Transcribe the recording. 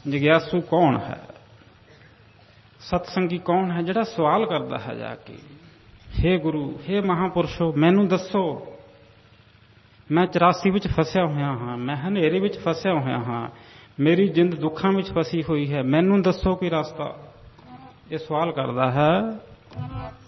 ਜਗਿਆਸੂ ਕੌਣ ਹੈ? ਸਤਸੰਗੀ ਕੌਣ ਹੈ ਜਿਹੜਾ ਸਵਾਲ ਕਰਦਾ ਹੈ ਜਾ ਕੇ, ਹੇ ਗੁਰੂ, ਹੇ ਮਹਾਂਪੁਰਸ਼ੋ, ਮੈਨੂੰ ਦੱਸੋ, ਮੈਂ 84 ਵਿੱਚ ਫਸਿਆ ਹੋਇਆ ਹਾਂ, ਮੈਂ ਹਨੇਰੇ ਵਿੱਚ ਫਸਿਆ ਹੋਇਆ ਹਾਂ, ਮੇਰੀ ਜਿੰਦ ਦੁੱਖਾਂ ਵਿੱਚ ਫਸੀ ਹੋਈ ਹੈ, ਮੈਨੂੰ ਦੱਸੋ ਕੋਈ ਰਸਤਾ। ਇਹ ਸਵਾਲ ਕਰਦਾ ਹੈ